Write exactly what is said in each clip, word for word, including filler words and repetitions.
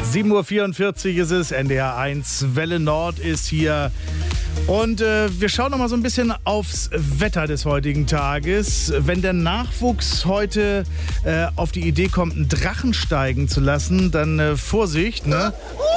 sieben Uhr vierundvierzig ist es, N D R eins, Welle Nord ist hier. Und äh, wir schauen noch mal so ein bisschen aufs Wetter des heutigen Tages. Wenn der Nachwuchs heute äh, auf die Idee kommt, einen Drachen steigen zu lassen, dann äh, Vorsicht, ne?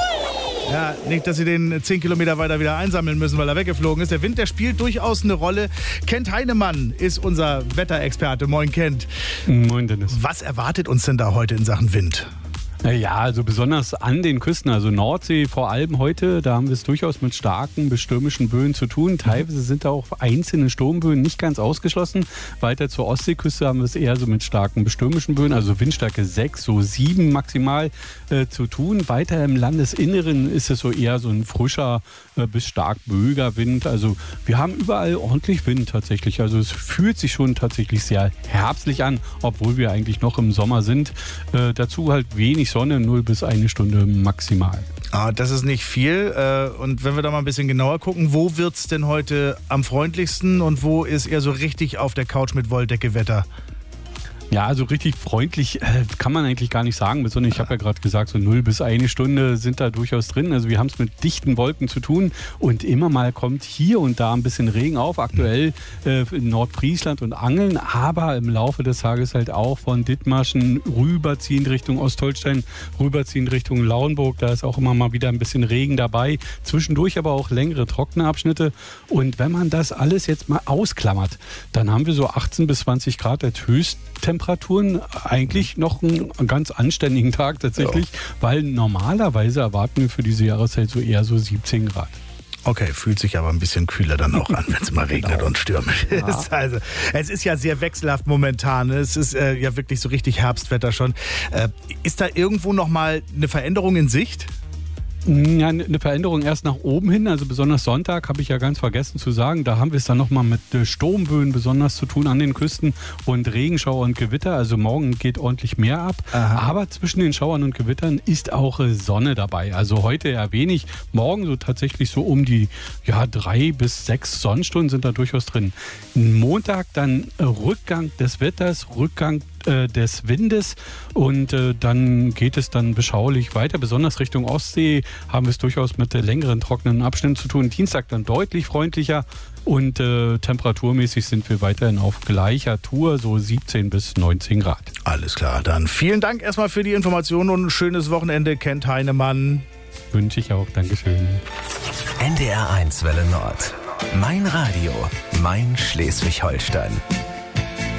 Ja, nicht, dass sie den zehn Kilometer weiter wieder einsammeln müssen, weil er weggeflogen ist. Der Wind, der spielt durchaus eine Rolle. Kent Heinemann ist unser Wetterexperte. Moin, Kent. Moin, Dennis. Was erwartet uns denn da heute in Sachen Wind? Ja, also besonders an den Küsten, also Nordsee vor allem heute, da haben wir es durchaus mit starken bis stürmischen Böen zu tun. Teilweise sind da auch einzelne Sturmböen nicht ganz ausgeschlossen. Weiter zur Ostseeküste haben wir es eher so mit starken bis stürmischen Böen, also Windstärke sechs, so sieben maximal äh, zu tun. Weiter im Landesinneren ist es so eher so ein frischer äh, bis stark böiger Wind. Also wir haben überall ordentlich Wind tatsächlich. Also es fühlt sich schon tatsächlich sehr herbstlich an, obwohl wir eigentlich noch im Sommer sind. Äh, dazu halt wenig Sonne, null bis eine Stunde maximal. Ah, das ist nicht viel. Und wenn wir da mal ein bisschen genauer gucken, wo wird es denn heute am freundlichsten und wo ist eher so richtig auf der Couch mit Wolldecke Wetter? Ja, also richtig freundlich äh, kann man eigentlich gar nicht sagen. Besonders, ich habe ja gerade gesagt, so null bis eine Stunde sind da durchaus drin. Also wir haben es mit dichten Wolken zu tun und immer mal kommt hier und da ein bisschen Regen auf. Aktuell äh, in Nordfriesland und Angeln, aber im Laufe des Tages halt auch von Dithmarschen rüberziehend Richtung Ostholstein, rüberziehend Richtung Lauenburg. Da ist auch immer mal wieder ein bisschen Regen dabei. Zwischendurch aber auch längere trockene Abschnitte. Und wenn man das alles jetzt mal ausklammert, dann haben wir so achtzehn bis zwanzig Grad als Höchsttemperatur. Temperaturen eigentlich noch einen ganz anständigen Tag tatsächlich, ja. Weil normalerweise erwarten wir für diese Jahreszeit so eher so siebzehn Grad. Okay, fühlt sich aber ein bisschen kühler dann auch an, wenn es mal regnet genau. und stürmisch ist. Ja. Also, es ist ja sehr wechselhaft momentan. Es ist äh, ja wirklich so richtig Herbstwetter schon. Äh, ist da irgendwo noch mal eine Veränderung in Sicht? Ja, eine Veränderung erst nach oben hin, also besonders Sonntag habe ich ja ganz vergessen zu sagen, da haben wir es dann nochmal mit Sturmböen besonders zu tun an den Küsten und Regenschauer und Gewitter, also morgen geht ordentlich mehr ab, Aha. aber zwischen den Schauern und Gewittern ist auch Sonne dabei, also heute eher wenig, morgen so tatsächlich so um die ja, drei bis sechs Sonnenstunden sind da durchaus drin. Montag dann Rückgang des Wetters, Rückgang des Windes und äh, dann geht es dann beschaulich weiter. Besonders Richtung Ostsee haben wir es durchaus mit äh, längeren trockenen Abschnitten zu tun. Dienstag dann deutlich freundlicher und äh, temperaturmäßig sind wir weiterhin auf gleicher Tour, so siebzehn bis neunzehn Grad. Alles klar, dann vielen Dank erstmal für die Informationen und ein schönes Wochenende, Kent Heinemann. Wünsche ich auch, Dankeschön. N D R eins Welle Nord. Mein Radio, mein Schleswig-Holstein.